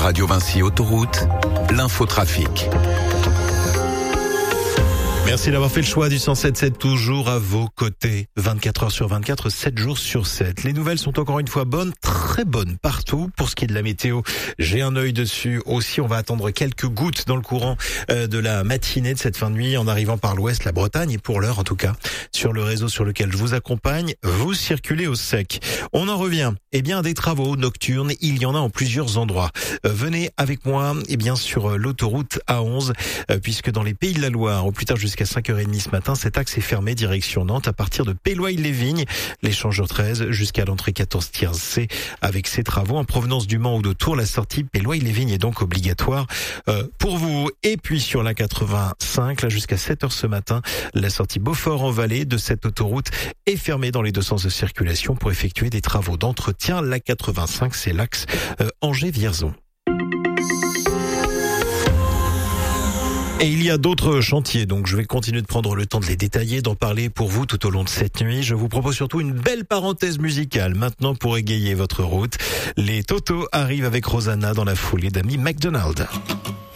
Radio Vinci Autoroute, l'infotrafic. Merci d'avoir fait le choix du 107.7, toujours à vos côtés. 24 heures sur 24, 7 jours sur 7. Les nouvelles sont encore une fois bonnes, très bonnes partout. Pour ce qui est de la météo, j'ai un œil dessus aussi. On va attendre quelques gouttes dans le courant de la matinée de cette fin de nuit en arrivant par l'ouest, la Bretagne. Et pour l'heure, en tout cas, sur le réseau sur lequel je vous accompagne, vous circulez au sec. On en revient. Eh bien, des travaux nocturnes, il y en a en plusieurs endroits. Venez avec moi, sur l'autoroute A11, puisque dans les Pays de la Loire, au plus tard jusqu'à 5h30 ce matin, cet axe est fermé direction Nantes à partir de Péloy-les-Vignes, l'échangeur 13 jusqu'à l'entrée 14-C avec ces travaux en provenance du Mans ou de Tours. La sortie Péloy-les-Vignes est donc obligatoire pour vous. Et puis sur la 85, là jusqu'à 7h ce matin, la sortie Beaufort-en-Vallée de cette autoroute est fermée dans les deux sens de circulation pour effectuer des travaux d'entretien. La 85, c'est l'axe Angers-Vierzon. Et il y a d'autres chantiers, donc je vais continuer de prendre le temps de les détailler, d'en parler pour vous tout au long de cette nuit. Je vous propose surtout une belle parenthèse musicale maintenant pour égayer votre route. Les Totos arrivent avec Rosanna dans la foulée d'Amy McDonald.